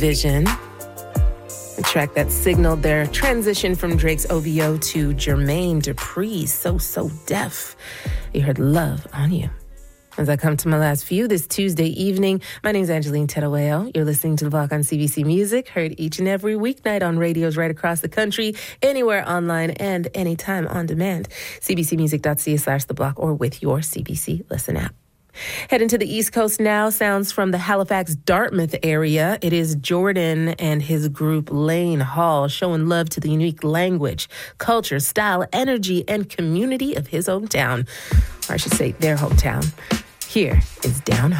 Vision, a track that signaled their transition from Drake's OVO to Jermaine Dupri's So Def. You heard Love on You. As I come to my last few this Tuesday evening, my name's Angeline Tedaweo. You're listening to The Block on CBC Music, heard each and every weeknight on radios right across the country, anywhere online and anytime on demand. cbcmusic.ca/The Block or with your CBC Listen app. Heading to the East Coast now, sounds from the Halifax-Dartmouth area. It is Jordan and his group Lane Hall showing love to the unique language, culture, style, energy, and community of his hometown. Or I should say their hometown. Here is Down Home.